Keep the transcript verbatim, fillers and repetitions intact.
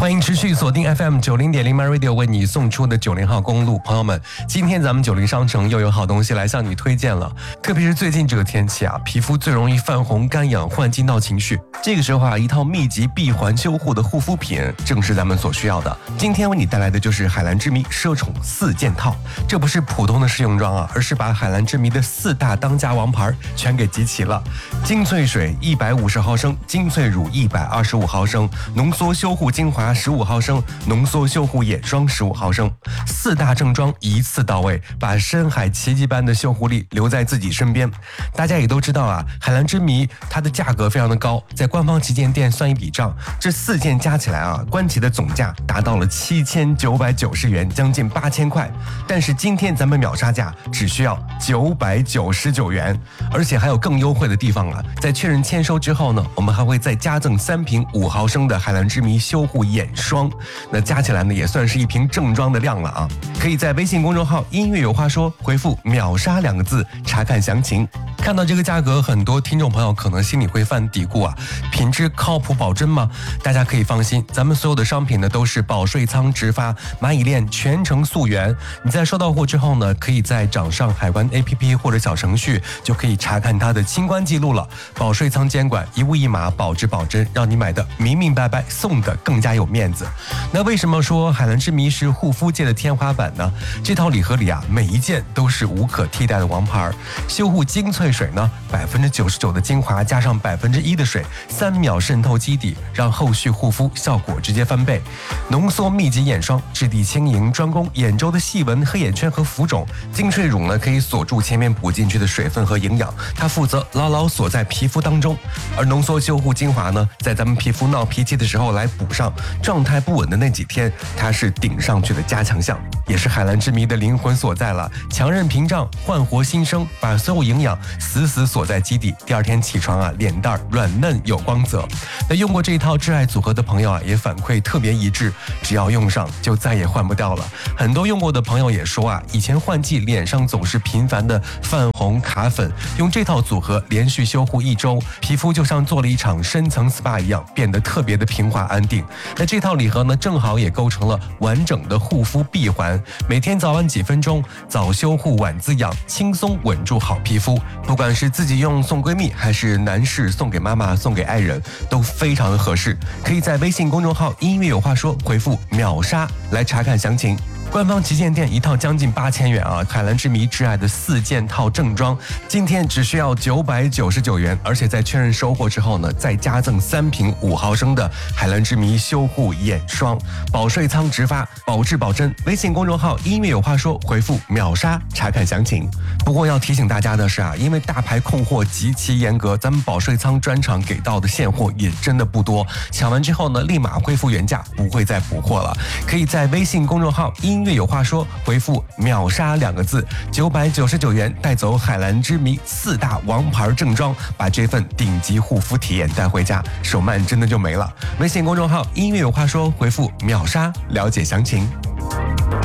欢迎持续锁定 F M 九零点零 My Radio 为你送出的九零号公路，朋友们，今天咱们九零商城又有好东西来向你推荐了。特别是最近这个天气啊，皮肤最容易泛红、干痒、换季闹情绪，这个时候啊，一套密集闭环修护的护肤品正是咱们所需要的。今天为你带来的就是海蓝之谜奢宠四件套，这不是普通的试用装啊，而是把海蓝之谜的四大当家王牌全给集齐了。精粹水一百五十毫升，精粹乳一百二十五毫升，浓缩修护精华十五毫升，浓缩修护眼霜十五毫升，四大正装一次到位，把深海奇迹般的修护力留在自己身边。大家也都知道啊，海蓝之谜它的价格非常的高，在官方旗舰店算一笔账，这四件加起来啊，官旗的总价达到了七千九百九十元，将近八千块。但是今天咱们秒杀价只需要九百九十九元，而且还有更优惠的地方啊！在确认签收之后呢，我们还会再加赠三瓶五毫升的海蓝之谜修护眼霜，那加起来呢也算是一瓶正装的量了啊！可以在微信公众号音乐有话说回复秒杀两个字查看详情。看到这个价格，很多听众朋友可能心里会犯嘀咕啊，品质靠谱保真吗？大家可以放心，咱们所有的商品呢都是保税仓直发，蚂蚁链全程溯源。你在收到货之后呢，可以在掌上海关 A P P 或者小程序就可以查看它的清关记录了。保税仓监管，一物一码，保质保真，让你买的明明白白，送的更加有面子。那为什么说海蓝之谜是护肤界的天花板呢？这套礼盒里啊，每一件都是无可替代的王牌。修护精粹水呢，百分之九十九的精华加上百分之一的水，三秒渗透基底，让后续护肤效果直接翻倍。浓缩密集眼霜，质地轻盈，专攻眼周的细纹、黑眼圈和浮肿。精粹乳呢，可以锁住前面补进去的水分和营养，它负责牢牢锁在皮肤当中。而浓缩修护精华呢，在咱们皮肤闹脾气的时候来补上，状态不稳的那几天，它是顶上去的加强项，也是海蓝之谜的灵魂所在了。强韧屏障，焕活新生，把所有营养死死锁在基底，第二天起床啊，脸蛋软嫩有光泽。那用过这一套挚爱组合的朋友啊，也反馈特别一致，只要用上就再也换不掉了。很多用过的朋友也说啊，以前换季脸上总是频繁的泛红卡粉，用这套组合连续修护一周，皮肤就像做了一场深层 S P A 一样，变得特别的平滑安定。那这套礼盒呢，正好也构成了完整的护肤闭环，每天早晚几分钟，早修护晚滋养，轻松稳住好皮肤。不管是自己用送闺蜜，还是男士送给妈妈、送给爱人，都非常的合适。可以在微信公众号音乐有话说回复秒杀来查看详情。官方旗舰店一套将近八千元啊，海蓝之谜挚爱的四件套正装，今天只需要九百九十九元，而且在确认收货之后呢，再加赠三瓶五毫升的海蓝之谜修护眼霜，保税仓直发，保质保真。微信公众号音乐有话说回复秒杀查看详情。不过要提醒大家的是啊，因为大牌控货极其严格，咱们保税仓专场给到的现货也真的不多，抢完之后呢，立马恢复原价，不会再补货了。可以在微信公众号音乐有话说回复秒杀两个字，九百九十九元带走海蓝之谜四大王牌正装，把这份顶级护肤体验带回家，手慢真的就没了。微信公众号音乐有话说回复秒杀了解详情。